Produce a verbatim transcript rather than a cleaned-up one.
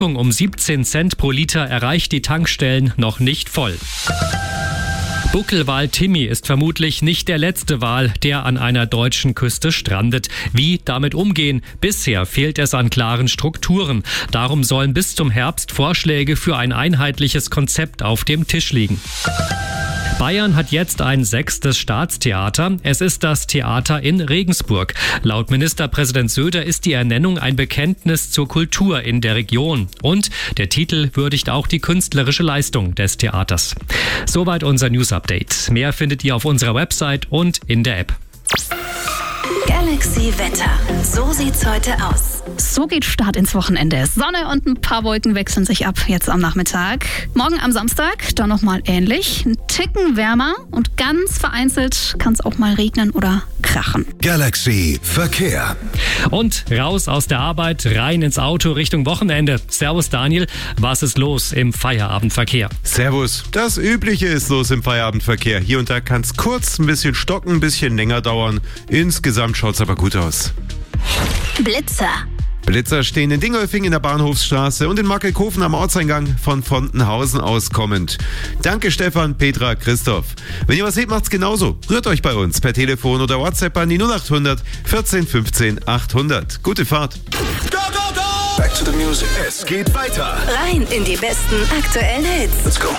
Um siebzehn Cent pro Liter erreicht die Tankstellen noch nicht voll. Buckelwal Timmy ist vermutlich nicht der letzte Wal, der an einer deutschen Küste strandet. Wie damit umgehen? Bisher fehlt es an klaren Strukturen. Darum sollen bis zum Herbst Vorschläge für ein einheitliches Konzept auf dem Tisch liegen. Bayern hat jetzt ein sechstes Staatstheater. Es ist das Theater in Regensburg. Laut Ministerpräsident Söder ist die Ernennung ein Bekenntnis zur Kultur in der Region. Und der Titel würdigt auch die künstlerische Leistung des Theaters. Soweit unser News-Update. Mehr findet ihr auf unserer Website und in der App. Galaxy Wetter. So sieht's heute aus. So geht Start ins Wochenende. Sonne und ein paar Wolken wechseln sich ab jetzt am Nachmittag. Morgen am Samstag dann nochmal ähnlich. Ein Ticken wärmer und ganz vereinzelt kann es auch mal regnen oder krachen. Galaxy Verkehr. Und raus aus der Arbeit, rein ins Auto Richtung Wochenende. Servus Daniel, was ist los im Feierabendverkehr? Servus, das Übliche ist los im Feierabendverkehr. Hier und da kann es kurz ein bisschen stocken, ein bisschen länger dauern. Insgesamt schaut es aber gut aus. Blitzer. Blitzer stehen in Dingolfing in der Bahnhofsstraße und in Markelkofen am Ortseingang von Fontenhausen aus kommend. Danke Stefan, Petra, Christoph. Wenn ihr was seht, macht's genauso. Rührt euch bei uns per Telefon oder WhatsApp an die null acht hundert vierzehn fünfzehn achthundert. Gute Fahrt. Go, go, go! Back to the music. Es geht weiter. Rein in die besten aktuellen Hits. Let's go.